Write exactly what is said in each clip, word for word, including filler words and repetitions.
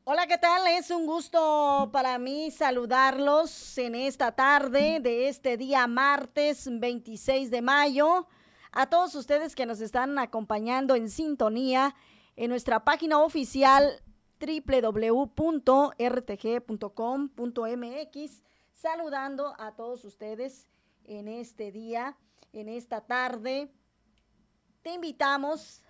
Hola, ¿qué tal? Es un gusto para mí saludarlos en esta tarde de este día martes veintiséis de mayo. A todos ustedes que nos están acompañando en sintonía en nuestra página oficial doble u doble u doble u punto r t g punto com punto m x, saludando a todos ustedes en este día, en esta tarde. Te invitamos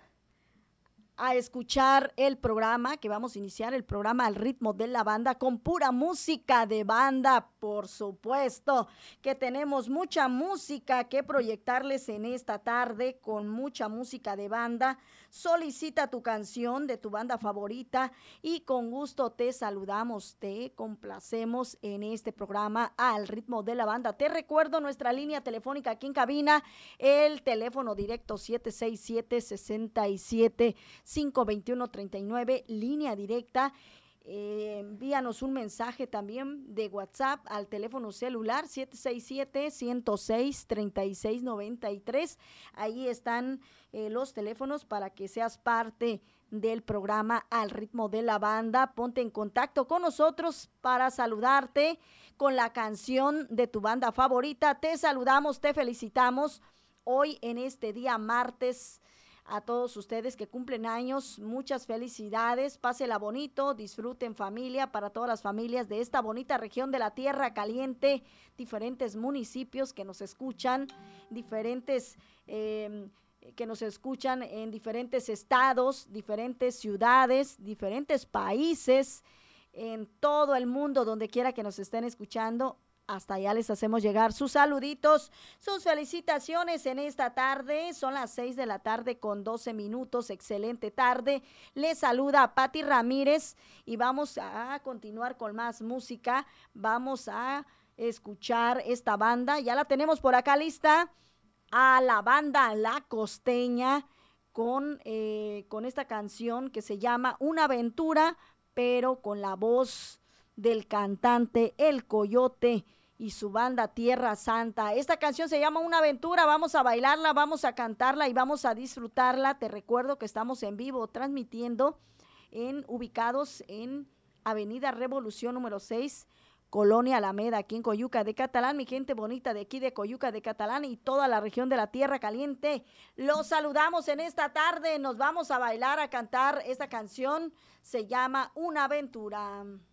a escuchar el programa que vamos a iniciar, el programa Al ritmo de la banda, con pura música de banda, por supuesto, que tenemos mucha música que proyectarles en esta tarde, con mucha música de banda. Solicita tu canción de tu banda favorita y con gusto te saludamos, te complacemos en este programa Al ritmo de la banda. Te recuerdo nuestra línea telefónica aquí en cabina, el teléfono directo siete seis siete, seis siete cinco veintiuno treinta y nueve, línea directa. Eh, envíanos un mensaje también de WhatsApp al teléfono celular siete seis siete, ciento seis, treinta y seis noventa y tres. Ahí están eh, los teléfonos para que seas parte del programa Al ritmo de la banda. Ponte en contacto con nosotros para saludarte con la canción de tu banda favorita. Te saludamos, te felicitamos hoy en este día martes. A todos ustedes que cumplen años, muchas felicidades, pásela bonito, disfruten familia, para todas las familias de esta bonita región de la Tierra Caliente, diferentes municipios que nos escuchan, diferentes eh, que nos escuchan en diferentes estados, diferentes ciudades, diferentes países, en todo el mundo, donde quiera que nos estén escuchando. Hasta allá les hacemos llegar sus saluditos, sus felicitaciones en esta tarde. Son las seis de la tarde con doce minutos. Excelente tarde. Les saluda Patti Ramírez y vamos a continuar con más música. Vamos a escuchar esta banda. Ya la tenemos por acá lista. A la banda La Costeña con, eh, con esta canción que se llama Una Aventura, pero con la voz del cantante El Coyote y su banda Tierra Santa. Esta canción se llama Una Aventura, vamos a bailarla, vamos a cantarla y vamos a disfrutarla. Te recuerdo que estamos en vivo transmitiendo en ubicados en Avenida Revolución número seis, Colonia Alameda, aquí en Coyuca de Catalán, mi gente bonita de aquí de Coyuca de Catalán y toda la región de la Tierra Caliente. Los saludamos en esta tarde, nos vamos a bailar, a cantar esta canción, se llama Una Aventura.